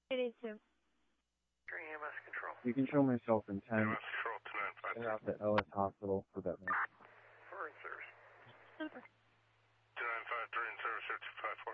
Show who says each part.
Speaker 1: It is, sir.
Speaker 2: EMS control.
Speaker 3: You can show myself in 10.
Speaker 2: EMS control
Speaker 3: Send
Speaker 2: 2953.
Speaker 3: out to Ellis Hospital for that man.
Speaker 2: We're in service.
Speaker 1: Super.
Speaker 2: 2953 in service here 254.